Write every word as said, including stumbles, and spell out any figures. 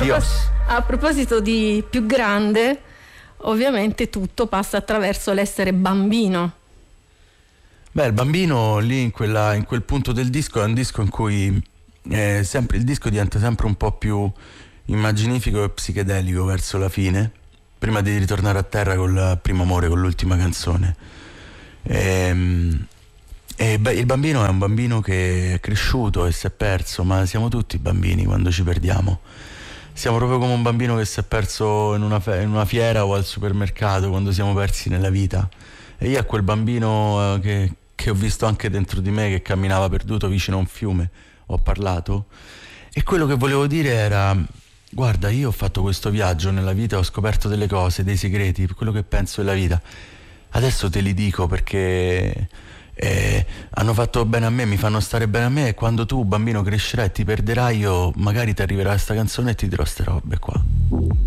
Adios. A proposito di più grande, ovviamente tutto passa attraverso l'essere bambino. Beh, il bambino lì in, quella, in quel punto del disco è un disco in cui eh, sempre, il disco diventa sempre un po' più immaginifico e psichedelico verso la fine, prima di ritornare a terra col primo amore, con l'ultima canzone. E, e beh, il bambino è un bambino che è cresciuto e si è perso, ma siamo tutti bambini quando ci perdiamo. Siamo proprio come un bambino che si è perso in una, fe- in una fiera o al supermercato, quando siamo persi nella vita. E io a quel bambino eh, che, che ho visto anche dentro di me, che camminava perduto vicino a un fiume, ho parlato. E quello che volevo dire era: guarda, io ho fatto questo viaggio nella vita, ho scoperto delle cose, dei segreti, quello che penso della vita. Adesso te li dico perché eh, hanno fatto bene a me, mi fanno stare bene a me, e quando tu, bambino, crescerai e ti perderai, io magari ti arriverà questa canzone e ti dirò ste robe qua.